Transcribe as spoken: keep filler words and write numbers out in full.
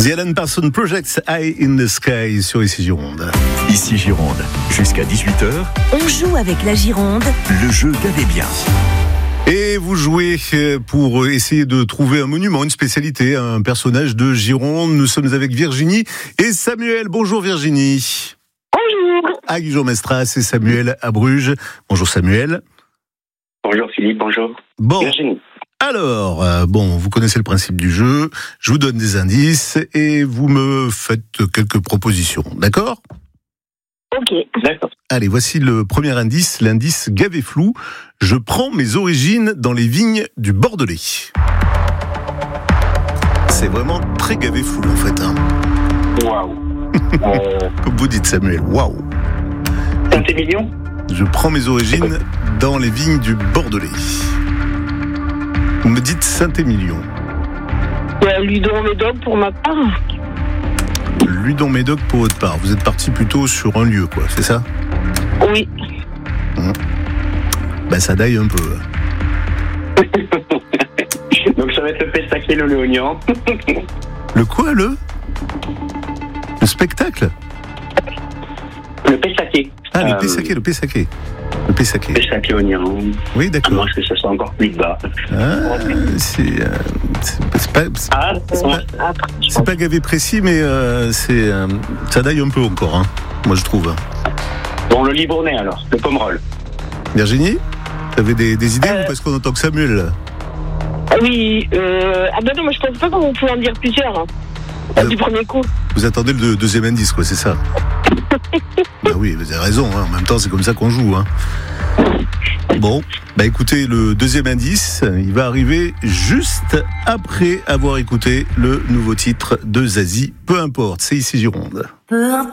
The Alan Parsons Project, Eye in the Sky sur Ici Gironde. Ici Gironde, jusqu'à dix-huit heures. On joue avec la Gironde. Le jeu d'Avez bien. Et vous jouez pour essayer de trouver un monument, une spécialité, un personnage de Gironde. Nous sommes avec Virginie et Samuel. Bonjour Virginie. Bonjour. À Gujan-Mestras et Samuel à Bruges. Bonjour Samuel. Bonjour Philippe, bonjour. Bon. Virginie. Alors, euh, bon, vous connaissez le principe du jeu. Je vous donne des indices et vous me faites quelques propositions. D'accord ? Ok, d'accord. Allez, voici le premier indice, l'indice gavé flou. Je prends mes origines dans les vignes du Bordelais. C'est vraiment très gavé flou en fait. Hein. Waouh. euh... Comme vous dites Samuel, waouh. Saint-Émilion ? Je prends mes origines dans les vignes du Bordelais. Vous me dites Saint-Émilion. euh, Ludon-Médoc pour ma part. Ludon-Médoc pour votre part. Vous êtes parti plutôt sur un lieu, quoi, c'est ça ? Oui. Hum. Ben ça daille un peu. Donc ça va être le Pessac le Léognan. Le quoi, le Le spectacle ? Le Pessac. Ah, le euh... Pessaquet, le Pessaquet. Le Pessaquet. Pessac Léognan. Oui, d'accord. Moi, est-ce que ça soit encore plus bas ? Ah, c'est, euh, c'est, c'est pas, c'est, Ah, c'est pas, après, c'est pas gavé précis, mais euh, c'est, euh, ça daille un peu encore, hein, moi je trouve. Bon, le Libournais alors, le Pomerol. Virginie, vous avez des, des idées euh... ou parce qu'on entend que Samuel là ? Ah oui, euh... ah ben non, moi je pense pas qu'on pouvait en dire plusieurs, hein, vous, du premier coup. Vous attendez le deuxième indice, quoi, c'est ça ? Bah oui, vous avez raison, hein, en même temps c'est comme ça qu'on joue. Hein. Bon, bah écoutez, le deuxième indice, il va arriver juste après avoir écouté le nouveau titre de Zazie, Peu importe, c'est Ici Gironde. Peu importe.